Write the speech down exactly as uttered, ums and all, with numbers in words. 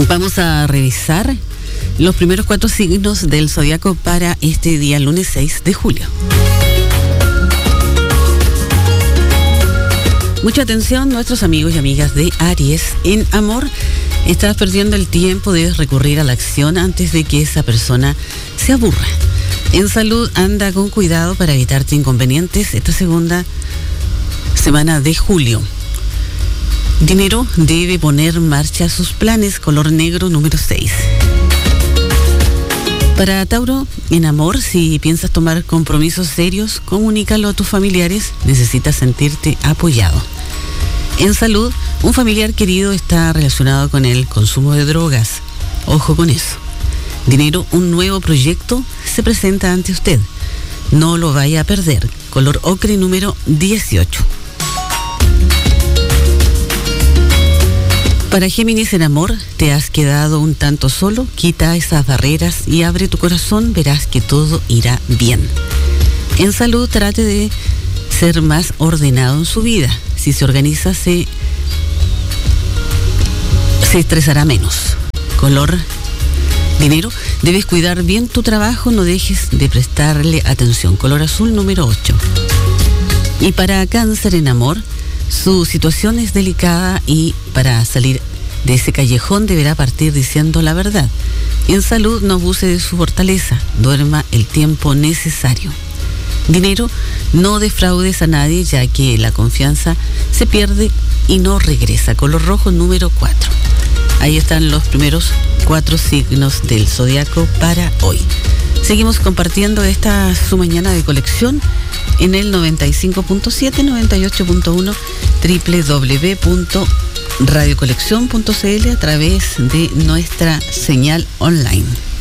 Vamos a revisar los primeros cuatro signos del zodiaco para este día lunes seis de julio. Mucha atención, nuestros amigos y amigas de Aries. En amor, estás perdiendo el tiempo, debes recurrir a la acción antes de que esa persona se aburra. En salud, anda con cuidado para evitarte inconvenientes esta segunda semana de julio. Dinero, debe poner en marcha sus planes, color negro número seis. Para Tauro, en amor, si piensas tomar compromisos serios, comunícalo a tus familiares, necesitas sentirte apoyado. En salud, un familiar querido está relacionado con el consumo de drogas, ojo con eso. Dinero, un nuevo proyecto se presenta ante usted, no lo vaya a perder, color ocre número dieciocho. Para Géminis, en amor, te has quedado un tanto solo, quita esas barreras y abre tu corazón, verás que todo irá bien. En salud, trate de ser más ordenado en su vida. Si se organiza, se, se estresará menos. Color dinero, debes cuidar bien tu trabajo, no dejes de prestarle atención. Color azul número ocho. Y para Cáncer, en amor, su situación es delicada y para salir de ese callejón deberá partir diciendo la verdad. En salud, no abuse de su fortaleza, duerma el tiempo necesario. Dinero, no defraudes a nadie ya que la confianza se pierde y no regresa. Color rojo número cuatro. Ahí están los primeros cuatro signos del zodiaco para hoy. Seguimos compartiendo esta su mañana de colección en el noventa y cinco punto siete, noventa y ocho punto uno, doble u doble u doble u punto radio colección punto c l a través de nuestra señal online.